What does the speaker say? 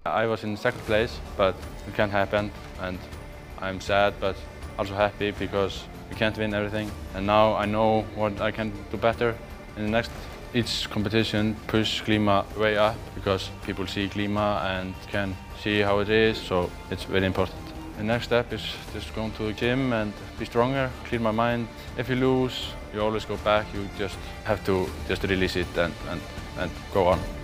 I was in second place, but it can't happen, and I'm sad but also happy because we can't win everything. And now I know what I can do better in the next. Each competition push Glíma way up because people see Glíma and can see how it is, so it's very important. The next step is just going to the gym and be stronger, clear my mind. If you lose, you always go back. You just have to release it and go on.